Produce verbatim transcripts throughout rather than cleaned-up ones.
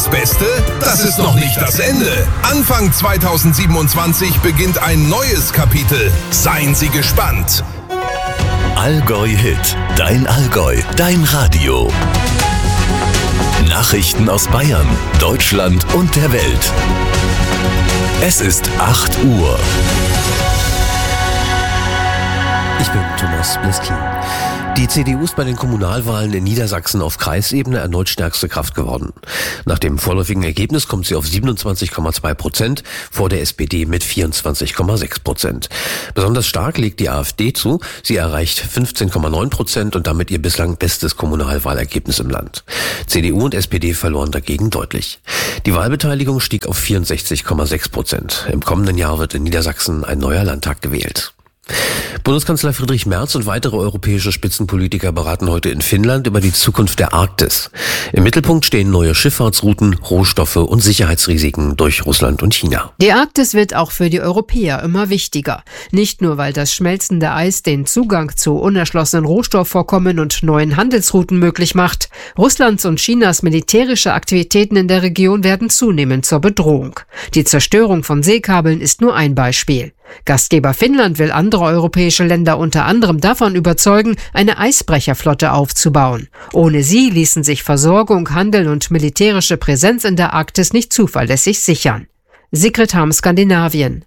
das Beste? Das ist noch nicht das Ende. Anfang zweitausendsiebenundzwanzig beginnt ein neues Kapitel. Seien Sie gespannt. Allgäu Hit. Dein Allgäu. Dein Radio. Nachrichten aus Bayern, Deutschland und der Welt. Es ist acht Uhr. Ich bin Thomas Bleski. Die C D U ist bei den Kommunalwahlen in Niedersachsen auf Kreisebene erneut stärkste Kraft geworden. Nach dem vorläufigen Ergebnis kommt sie auf siebenundzwanzig Komma zwei Prozent, vor der S P D mit vierundzwanzig Komma sechs Prozent. Besonders stark legt die AfD zu. Sie erreicht fünfzehn Komma neun Prozent und damit ihr bislang bestes Kommunalwahlergebnis im Land. C D U und S P D verloren dagegen deutlich. Die Wahlbeteiligung stieg auf vierundsechzig Komma sechs Prozent. Im kommenden Jahr wird in Niedersachsen ein neuer Landtag gewählt. Bundeskanzler Friedrich Merz und weitere europäische Spitzenpolitiker beraten heute in Finnland über die Zukunft der Arktis. Im Mittelpunkt stehen neue Schifffahrtsrouten, Rohstoffe und Sicherheitsrisiken durch Russland und China. Die Arktis wird auch für die Europäer immer wichtiger. Nicht nur, weil das schmelzende Eis den Zugang zu unerschlossenen Rohstoffvorkommen und neuen Handelsrouten möglich macht. Russlands und Chinas militärische Aktivitäten in der Region werden zunehmend zur Bedrohung. Die Zerstörung von Seekabeln ist nur ein Beispiel. Gastgeber Finnland will andere europäische Länder unter anderem davon überzeugen, eine Eisbrecherflotte aufzubauen. Ohne sie ließen sich Versorgung, Handel und militärische Präsenz in der Arktis nicht zuverlässig sichern. Sigrid Harm, Skandinavien.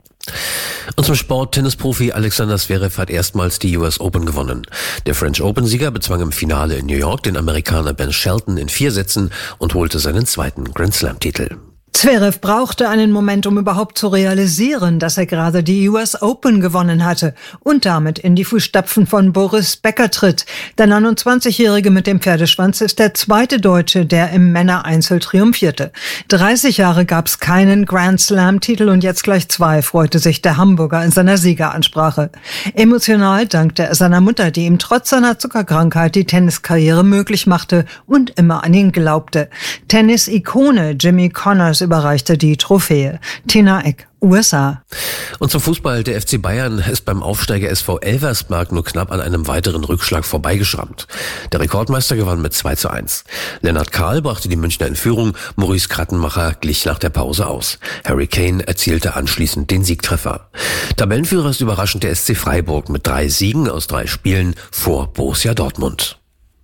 Und zum Sport: Tennisprofi Alexander Zverev hat erstmals die U S Open gewonnen. Der French Open-Sieger bezwang im Finale in New York den Amerikaner Ben Shelton in vier Sätzen und holte seinen zweiten Grand Slam-Titel. Zverev brauchte einen Moment, um überhaupt zu realisieren, dass er gerade die U S Open gewonnen hatte und damit in die Fußstapfen von Boris Becker tritt. Der neunundzwanzigjährige mit dem Pferdeschwanz ist der zweite Deutsche, der im Männereinzel triumphierte. dreißig Jahre gab es keinen Grand Slam-Titel und jetzt gleich zwei, freute sich der Hamburger in seiner Siegeransprache. Emotional dankte er seiner Mutter, die ihm trotz seiner Zuckerkrankheit die Tenniskarriere möglich machte und immer an ihn glaubte. Tennis-Ikone Jimmy Connors überreichte die Trophäe. Tina Eck, U S A. Und zum Fußball: Der F C Bayern ist beim Aufsteiger S V Elversberg nur knapp an einem weiteren Rückschlag vorbeigeschrammt. Der Rekordmeister gewann mit zwei zu eins. Lennart Kahl brachte die Münchner in Führung, Maurice Krattenmacher glich nach der Pause aus. Harry Kane erzielte anschließend den Siegtreffer. Tabellenführer ist überraschend der S C Freiburg mit drei Siegen aus drei Spielen vor Borussia Dortmund.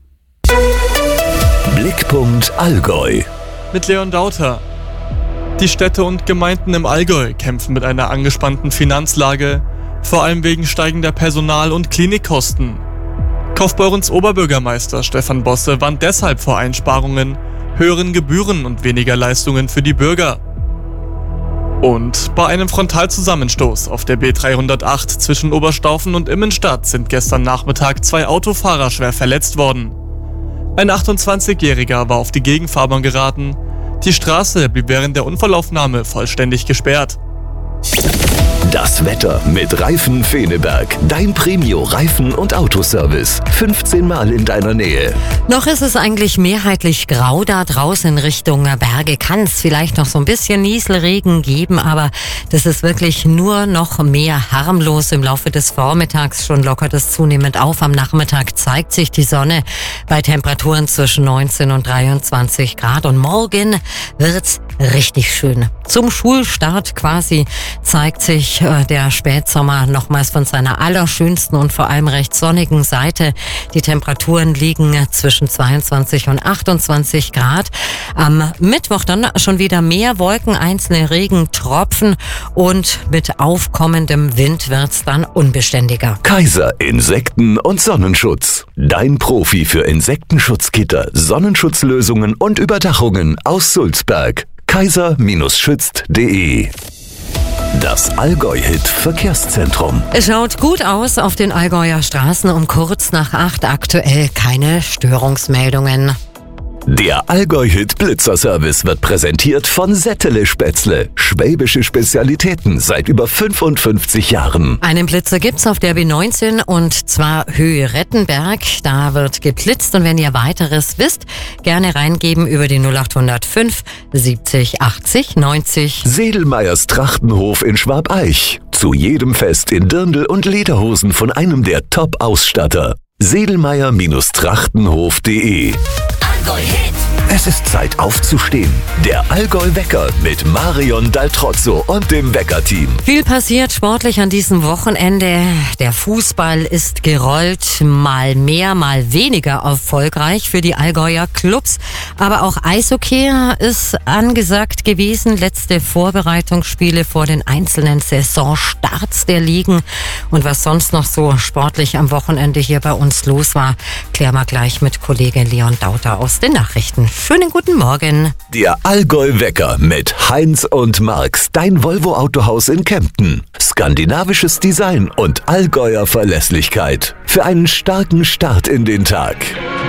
Blickpunkt Allgäu. Mit Leon Dauter. Die Städte und Gemeinden im Allgäu kämpfen mit einer angespannten Finanzlage, vor allem wegen steigender Personal- und Klinikkosten. Kaufbeurens Oberbürgermeister Stefan Bosse warnt deshalb vor Einsparungen, höheren Gebühren und weniger Leistungen für die Bürger. Und bei einem Frontalzusammenstoß auf der B dreihundertacht zwischen Oberstaufen und Immenstadt sind gestern Nachmittag zwei Autofahrer schwer verletzt worden. Ein achtundzwanzigjähriger war auf die Gegenfahrbahn geraten. Die Straße blieb während der Unfallaufnahme vollständig gesperrt. Das Wetter mit Reifen Feneberg. Dein Premio-Reifen- und Autoservice. fünfzehn Mal in deiner Nähe. Noch ist es eigentlich mehrheitlich grau da draußen Richtung Berge. Kann es vielleicht noch so ein bisschen Nieselregen geben, aber das ist wirklich nur noch mehr harmlos. Im Laufe des Vormittags schon lockert es zunehmend auf. Am Nachmittag zeigt sich die Sonne bei Temperaturen zwischen neunzehn und dreiundzwanzig Grad. Und morgen wird's richtig schön. Zum Schulstart quasi zeigt sich der Spätsommer nochmals von seiner allerschönsten und vor allem recht sonnigen Seite. Die Temperaturen liegen zwischen zweiundzwanzig und achtundzwanzig Grad. Am Mittwoch dann schon wieder mehr Wolken, einzelne Regentropfen und mit aufkommendem Wind wird's dann unbeständiger. Kaiser Insekten- und Sonnenschutz. Dein Profi für Insektenschutzgitter, Sonnenschutzlösungen und Überdachungen aus Sulzberg. kaiser schützt punkt de. Das Allgäu-Hit-Verkehrszentrum. Es schaut gut aus auf den Allgäuer Straßen. Um kurz nach acht aktuell keine Störungsmeldungen. Der Allgäu-Hit-Blitzer-Service wird präsentiert von Settele Spätzle. Schwäbische Spezialitäten seit über fünfundfünfzig Jahren. Einen Blitzer gibt's auf der B neunzehn und zwar Höhe Rettenberg. Da wird geblitzt und wenn ihr weiteres wisst, gerne reingeben über die null acht null fünf siebzig achtzig neunzig. Sedelmeyers Trachtenhof in Schwabeich. Zu jedem Fest in Dirndl und Lederhosen von einem der Top-Ausstatter. sedelmeyer Trachtenhof punkt de. Allgäu Hit. Es ist Zeit aufzustehen. Der Allgäu-Wecker mit Marion Daltrozzo und dem Wecker-Team. Viel passiert sportlich an diesem Wochenende. Der Fußball ist gerollt, mal mehr, mal weniger erfolgreich für die Allgäuer Clubs. Aber auch Eishockey ist angesagt gewesen. Letzte Vorbereitungsspiele vor den einzelnen Saisonstarts der Ligen. Und was sonst noch so sportlich am Wochenende hier bei uns los war, klären wir gleich mit Kollege Leon Dauter aus den Nachrichten. Schönen guten Morgen. Der Allgäu-Wecker mit Heinz und Marx, dein Volvo-Autohaus in Kempten. Skandinavisches Design und Allgäuer Verlässlichkeit. Für einen starken Start in den Tag.